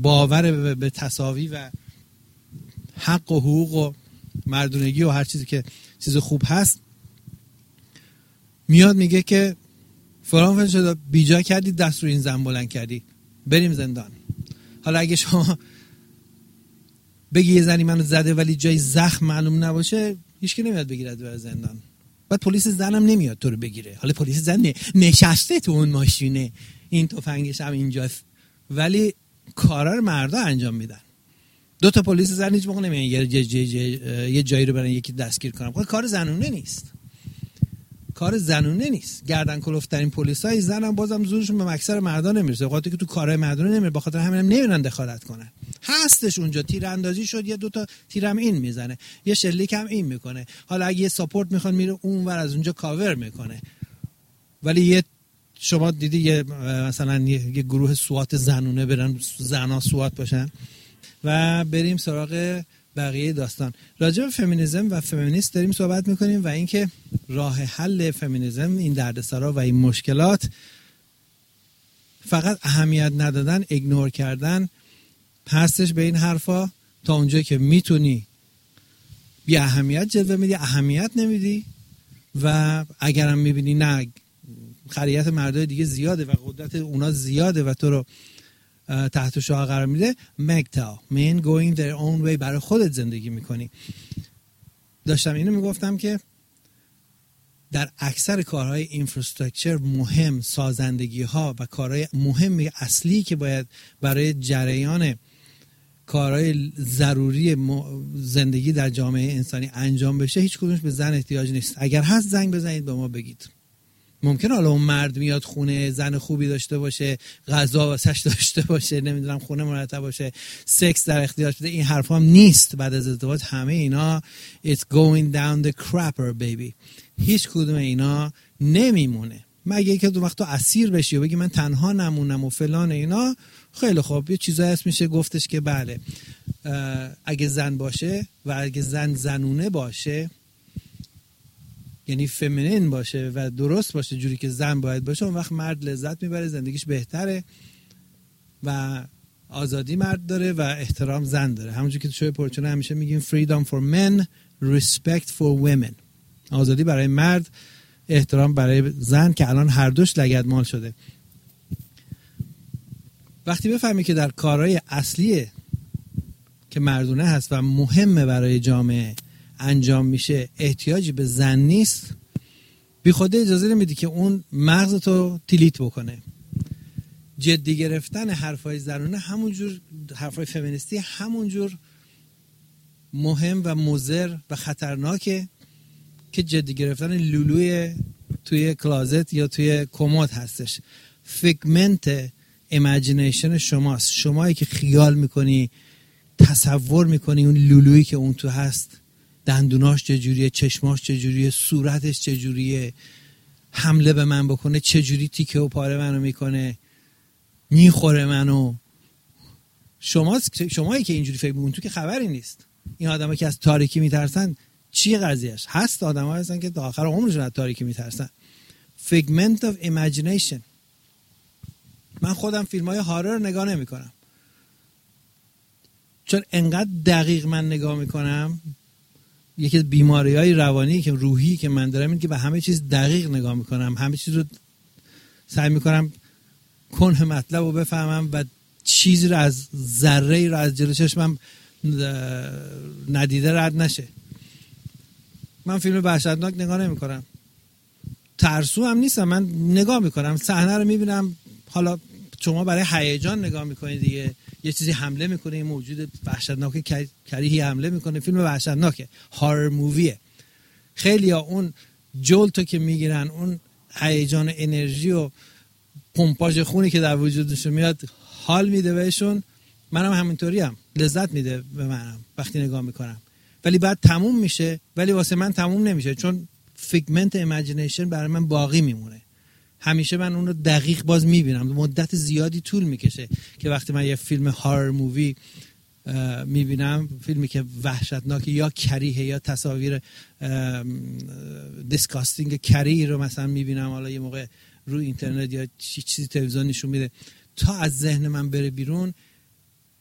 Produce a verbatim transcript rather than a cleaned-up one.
باور به تساوی و حق و حقوق و مردونگی و هر چیزی که چیز خوب هست میاد میگه که فلان فلان شده، بیجا کردی، دست رو این زن بلند کردی، بریم زندان. حالا اگه شما بگی یه زنی منو زده ولی جای زخم معلوم نباشه، هیچ کی نمیاد بگیرد بر زندان. بعد پلیس زنم نمیاد تو رو بگیره. حالا پلیس زن نشسته تو اون ماشینه، این تفنگش هم اینجاست، ولی کارا رو مردا انجام میدن. دو تا پلیس زن هیچ موقع نمیان یه, جای جای یه جایی رو برن یکی دستگیر کنن. کار زنونه نیست. کار زنونه نیست. گردن کلفترین پلیسای زنم بازم زورشون به اکثر مردا نمیرسه. وقتی که تو کارهای مردونه نمیره، به خاطر همین هم نمیرن دخالت کنن. هستش اونجا تیراندازی شد، یه دو تا تیرم این میزنه، یه شلیک هم این میکنه. حالا اگه یه ساپورت میخواد میره اونور از اونجا کاور میکنه. ولی یه شما دیدی یه مثلا یه, یه گروه سوات زنونه برن، زنا سوات باشن. و بریم سراغ بقیه داستان. راجع به فمینیسم و فمینیست داریم صحبت میکنیم و اینکه راه حل فمینیسم این دردسرا و این مشکلات فقط اهمیت ندادن، ایگنور کردن هستش به این حرفا. تا اونجایی که میتونی بی اهمیت جلوه میدی، اهمیت نمیدی، و اگرم میبینی نه خریت مردای دیگه زیاده و قدرت اونا زیاده و تو رو تحت شعاع قرار میده، مگتا من going their own way، برای خودت زندگی میکنی. داشتم اینو میگفتم که در اکثر کارهای اینفراستراکچر مهم، سازندگی ها و کارهای مهم اصلی که باید برای جریان کارهای ضروری زندگی در جامعه انسانی انجام بشه، هیچ کدومش به زن احتیاج نیست. اگر هست زنگ بزنید به ما بگید. ممکنه حالا اون مرد میاد خونه، زن خوبی داشته باشه، غذا واسش داشته باشه، نمیدونم خونه مرتب باشه، سکس در اختیارش بده، این حرفا هم نیست. بعد از ازدواج همه اینا it's going down the crapper baby. هیچ کدوم اینا نمیمونه مگه که دو وقت تو اسیر بشی و بگی من تنها نمونم و فلان اینا. خیلی خوب، یه چیزایی هست میشه گفتش که بله اگه زن باشه و اگه زن زنونه باشه، یعنی فمینین باشه و درست باشه جوری که زن باید باشه، اون وقت مرد لذت میبره، زندگیش بهتره و آزادی مرد داره و احترام زن داره. همونجوری که تو شوی پرچونه همیشه میگیم freedom for men, respect for women. آزادی برای مرد، احترام برای زن، که الان هر دوش لگدمال شده. وقتی بفهمی که در کارهای اصلی که مردونه هست و مهمه برای جامعه انجام میشه احتیاجی به زن نیست، بی خود اجازه نمیدی که اون مغزتو تیلیت بکنه. جدی گرفتن حرفای زنونه همونجور، حرفای فمینیستی همونجور مهم و مضر و خطرناکه که جدی گرفتن لولوی توی کلازت یا توی کمد هستش. فیگمنت ایمیجینیشن شماست. شمایی که خیال میکنی، تصور میکنی اون لولویی که اون تو هست، دندوناش چجوریه، چشماش چجوریه، صورتش چجوریه، حمله به من بکنه چجوری تیکه و پاره منو میکنه، میخوره منو. شما شمایی که اینجوری فکر میکنی، تو که خبری نیست. این آدمایی که از تاریکی میترسن چی قضیهش هست؟ آدم‌ها هستن که تا آخر عمرشون از تاریکی میترسن. figment of imagination. من خودم فیلم‌های هارر نگاه نمی‌کنم چون انقدر دقیق من نگاه می‌کنم. یکی از بیماری‌های روانی که روحی که من دارم اینه که به همه چیز دقیق نگاه می‌کنم، همه چیز رو سعی می‌کنم کنه مطلب رو بفهمم و چیزی رو از ذره‌ای رو از جلوی چشمم ندیده رد نشه. من فیلم وحشتناک نگاه نمی‌کنم، ترسو هم نیستم، من نگاه می‌کنم، صحنه رو می‌بینم. حالا شما برای هیجان نگاه می‌کنید دیگه، یه چیزی حمله می‌کنه، یه موجود وحشتناک کریهی حمله می‌کنه، فیلم وحشتناکه، هارر موویه. خیلی‌ها اون جولتو که می‌گیرن، اون هیجان و انرژی و پمپاژ خونی که در وجودشون میاد حال میده بهشون. منم همینطوریم، لذت میده به منم وقتی نگاه می‌کنم. ولی بعد تموم میشه، ولی واسه من تموم نمیشه چون فیگمنت ایمیجینیشن برای من باقی میمونه. همیشه من اون رو دقیق باز میبینم. مدت زیادی طول میکشه که وقتی من یه فیلم هارر مووی میبینم، فیلمی که وحشتناکه یا کریه یا تصاویر دیسکاستینگ کری رو مثلا میبینم، حالا یه موقع رو اینترنت یا چیزی تلویزیون نشون میده، تا از ذهن من بره بیرون